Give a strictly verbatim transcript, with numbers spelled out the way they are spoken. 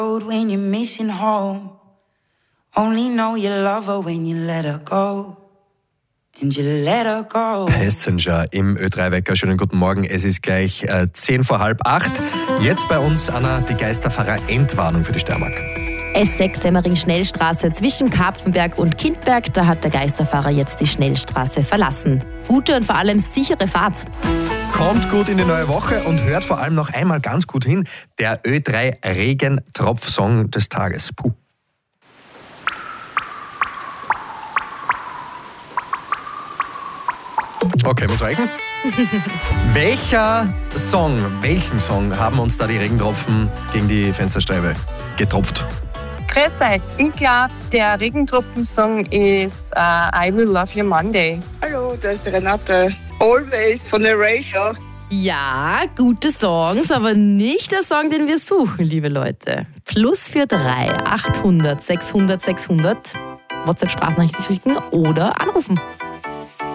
When you're missing home, only know you love her when you let her go. And you let her go. Passenger im Ö drei Wecker. Schönen guten Morgen. Es ist gleich äh, zehn vor halb acht. Jetzt bei uns, Anna, die Geisterfahrer-Endwarnung für die Steiermark. S sechs Semmering-Schnellstraße zwischen Kapfenberg und Kindberg. Da hat der Geisterfahrer jetzt die Schnellstraße verlassen. Gute und vor allem sichere Fahrt. Kommt gut in die neue Woche und hört vor allem noch einmal ganz gut hin. Der Ö drei Regentropf-Song des Tages. Puh. Okay, muss reichen. Welcher Song, welchen Song haben uns da die Regentropfen gegen die Fensterscheibe getropft? Grüß euch. Ich glaube, der Regentropfen-Song ist uh, I Will Love You Monday. Hallo, da ist die Renate. Always von Erasure. Ja, gute Songs, aber nicht der Song, den wir suchen, liebe Leute. Plus für drei, achthundert, sechshundert, sechshundert. WhatsApp-Sprachnachrichten schicken oder anrufen.